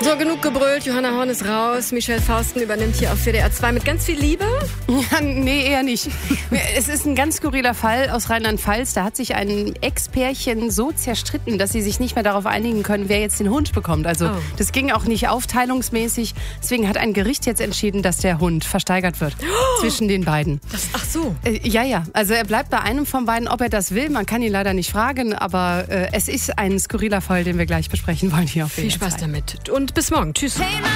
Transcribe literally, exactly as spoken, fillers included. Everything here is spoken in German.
So, genug gebrüllt. Johanna Horn ist raus. Michelle Fausten übernimmt hier auf W D R zwei mit ganz viel Liebe. Ja, nee, eher nicht. Es ist ein ganz skurriler Fall aus Rheinland-Pfalz. Da hat sich ein Ex-Pärchen so zerstritten, dass sie sich nicht mehr darauf einigen können, wer jetzt den Hund bekommt. Also Oh. das ging auch nicht aufteilungsmäßig. Deswegen hat ein Gericht jetzt entschieden, dass der Hund versteigert wird Oh. zwischen den beiden. Das, ach so. Äh, ja, ja. Also er bleibt bei einem von beiden, ob er das will. Man kann ihn leider nicht fragen, aber äh, es ist ein skurriler Fall, den wir gleich besprechen wollen hier auf W D R Viel Spaß zwei. damit. Und bis morgen. Tschüss.